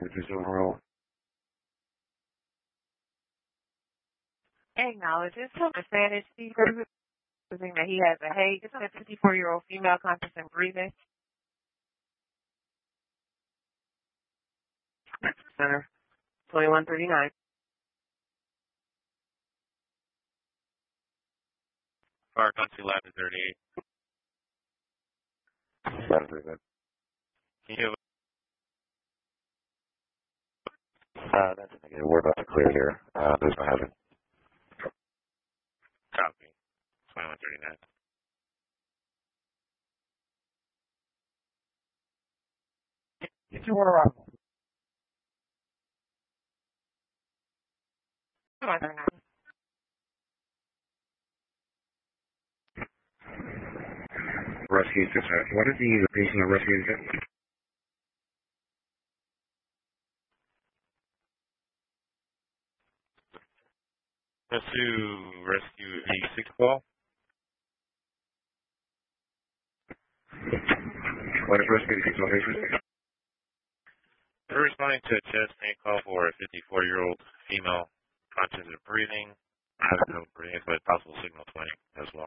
Just overall. Acknowledges to Spanish speaker saying that he has a Hague. It's a 54-year-old female conscious and breathing. Center, 2139. Fire Country Lab is 38. That's pretty good. Can you That's a negative. We're about to clear here. There's no hazard. copy? 2139. Get your order up. 2139. Rescue 6. What is the location of rescue 6? Rescue 86 call. What is rescue 6 location? We're responding to a chest pain call for a 54-year-old female conscious of breathing. Has no breathing, but possible signal 20 as well.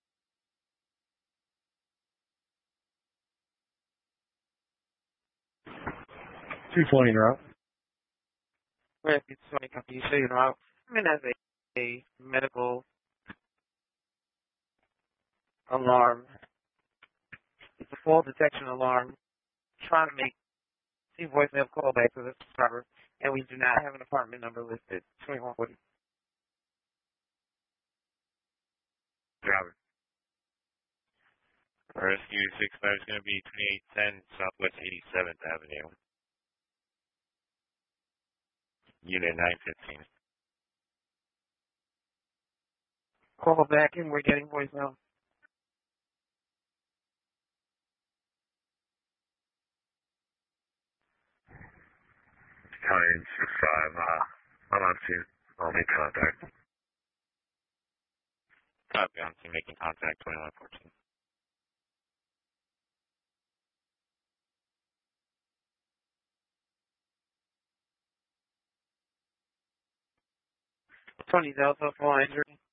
$220 route. Rescue 20 company. You say you're out. I mean, that's a medical alarm. It's a fall detection alarm. Trying to see voicemail callback to the subscriber, and we do not have an apartment number listed. 2140. Driver. Rescue 65 is going to be 2810 Southwest 87th Avenue. Unit 915. Call back, and we're getting voicemail. Italian 65. I'm on scene. I'll make contact. Copy on scene, making contact 2114. Tony Delta, full injury.